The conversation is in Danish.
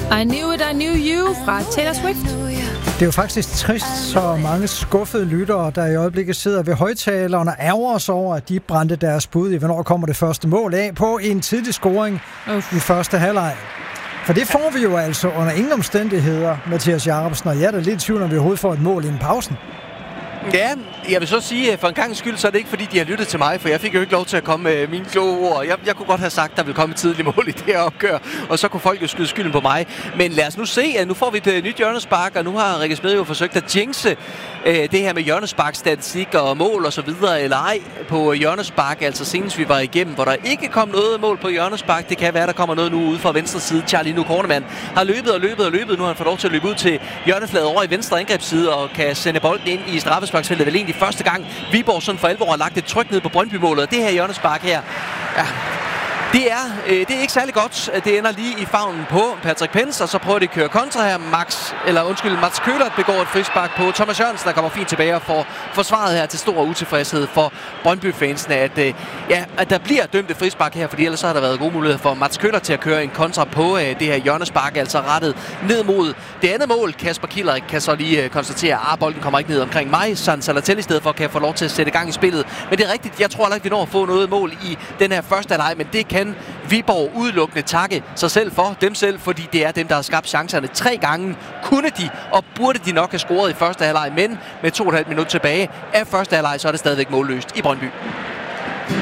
I Knew It, I Knew You fra Taylor Swift. Det er jo faktisk trist, så mange skuffede lyttere, der i øjeblikket sidder ved højtalerne og ærger sig over, at de brændte deres bud i, hvornår kommer det første mål af på en tidlig scoring i første halvleg. For det får vi jo altså under ingen omstændigheder, Mathias Jacobsen, og jeg er da lidt i tvivl, når vi overhovedet får et mål inden pausen. Ja, jeg vil så sige, at for en gang skyld, så er det ikke fordi, de har lyttet til mig, for jeg fik jo ikke lov til at komme med mine kloge ord. Jeg kunne godt have sagt, at der ville komme et tidligt mål i det her opgør, og så kunne folk jo skyde skylden på mig. Men lad os nu se, at nu får vi et nyt hjørnespark, og nu har Rikke Smed jo forsøgt at jinxe det her med hjørnesparkstatistik og mål og så videre, eller ej, på hjørnespark, altså senest vi var igennem, hvor der ikke kom noget mål på hjørnespark. Det kan være, der kommer noget nu ude fra venstre side. Charlie nu Kornemann har løbet og løbet. Nu har han fået lov til at løbe ud til hjørnefladet over i venstre angrebsside og kan sende bolden ind i straffesparksfeltet. Vel egentlig første gang Viborg sådan for alvor har lagt et tryk ned på Brøndby-målet. Og det her hjørnespark her, ja, det er ikke særlig godt. Det ender lige i favnen på Patrick Pence, og så prøver de at køre kontra her. Mats Køhlert begår et frispark på Thomas Jørgensen, der kommer fint tilbage og får forsvaret her til stor utilfredshed for Brøndby-fansene, at der bliver dømt et frispark her, fordi ellers så har der været gode muligheder for Mats Køhlert til at køre en kontra på det her hjørnespark, altså rettet ned mod det andet mål. Kasper Kieler kan så lige konstatere, at bolden kommer ikke ned omkring mig. San Salatelli i stedet for kan få lov til at sætte gang i spillet. Men det er rigtigt, jeg tror heller ikke, vi når at få noget mål i den her første halvleg, men det kan Viborg udelukkende takke sig selv for, dem selv, fordi det er dem, der har skabt chancerne 3 gange. Kunne de, og burde de nok have scoret i første halvleg, men med 2,5 minutter tilbage af første halvleg, så er det stadigvæk målløst i Brøndby.